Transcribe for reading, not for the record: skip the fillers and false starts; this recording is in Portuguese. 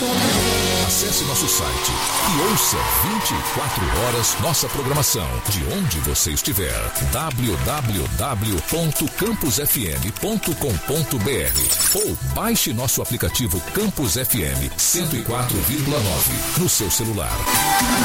Acesse nosso site e ouça 24 horas nossa programação, de onde você estiver. www.campusfm.com.br ou baixe nosso aplicativo Campus FM 104,9 no seu celular.